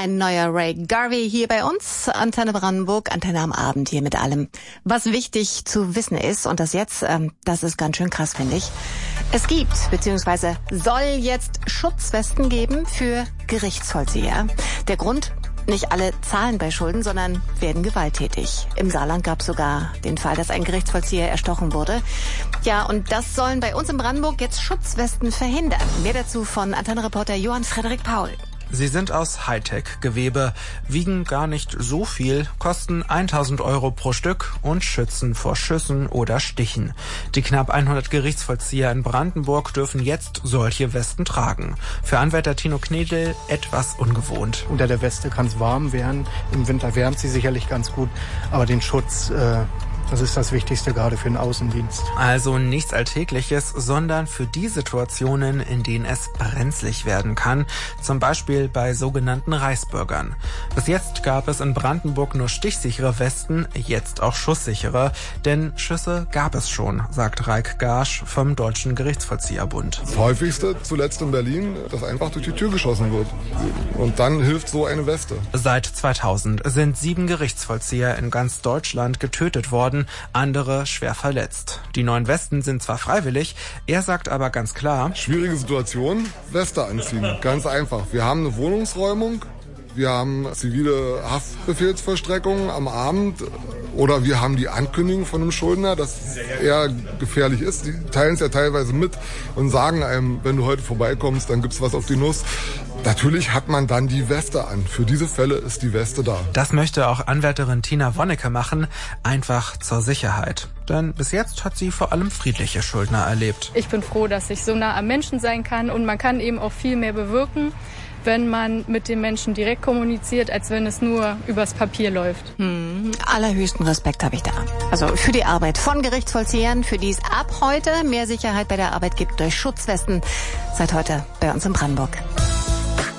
ein neuer Ray Garvey hier bei uns. Antenne Brandenburg, Antenne am Abend hier mit allem, was wichtig zu wissen ist. Und das jetzt, das ist ganz schön krass, finde ich. Es gibt, beziehungsweise soll jetzt Schutzwesten geben für Gerichtsvollzieher. Der Grund: nicht alle zahlen bei Schulden, sondern werden gewalttätig. Im Saarland gab es sogar den Fall, dass ein Gerichtsvollzieher erstochen wurde. Ja, und das sollen bei uns in Brandenburg jetzt Schutzwesten verhindern. Mehr dazu von Antenne-Reporter Johann Frederik Paul. Sie sind aus Hightech-Gewebe, wiegen gar nicht so viel, kosten 1.000 € pro Stück und schützen vor Schüssen oder Stichen. Die knapp 100 Gerichtsvollzieher in Brandenburg dürfen jetzt solche Westen tragen. Für Anwärter Tino Knedel etwas ungewohnt. Unter der Weste kann es warm werden, im Winter wärmt sie sicherlich ganz gut, aber den Schutz, das ist das Wichtigste gerade für den Außendienst. Also nichts Alltägliches, sondern für die Situationen, in denen es brenzlig werden kann. Zum Beispiel bei sogenannten Reichsbürgern. Bis jetzt gab es in Brandenburg nur stichsichere Westen, jetzt auch schusssichere. Denn Schüsse gab es schon, sagt Raik Garsch vom Deutschen Gerichtsvollzieherbund. Das häufigste, zuletzt in Berlin, dass einfach durch die Tür geschossen wird. Und dann hilft so eine Weste. Seit 2000 sind 7 Gerichtsvollzieher in ganz Deutschland getötet worden, andere schwer verletzt. Die neuen Westen sind zwar freiwillig, er sagt aber ganz klar: Schwierige Situation, Weste anziehen. Ganz einfach. Wir haben eine Wohnungsräumung, wir haben zivile Haftbefehlsvollstreckung am Abend oder wir haben die Ankündigung von einem Schuldner, dass er gefährlich ist. Die teilen es ja teilweise mit und sagen einem, wenn du heute vorbeikommst, dann gibt's was auf die Nuss. Natürlich hat man dann die Weste an. Für diese Fälle ist die Weste da. Das möchte auch Anwärterin Tina Wonnecke machen, einfach zur Sicherheit. Denn bis jetzt hat sie vor allem friedliche Schuldner erlebt. Ich bin froh, dass ich so nah am Menschen sein kann und man kann eben auch viel mehr bewirken, wenn man mit den Menschen direkt kommuniziert, als wenn es nur übers Papier läuft. Allerhöchsten Respekt habe ich da. Also für die Arbeit von Gerichtsvollziehern, für die es ab heute mehr Sicherheit bei der Arbeit gibt durch Schutzwesten. Seit heute bei uns in Brandenburg.